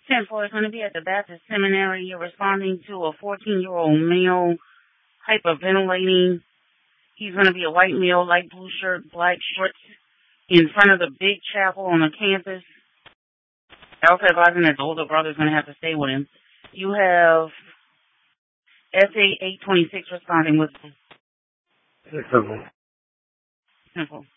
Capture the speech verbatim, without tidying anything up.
ten four is going to be at the Baptist Seminary. You're responding to a fourteen-year-old male hyperventilating. He's going to be a white male, light blue shirt, black shorts, in front of the big chapel on the campus. Also advising that the older brother is going to have to stay with him. You have S A eight twenty-six responding with him. Simple. Simple.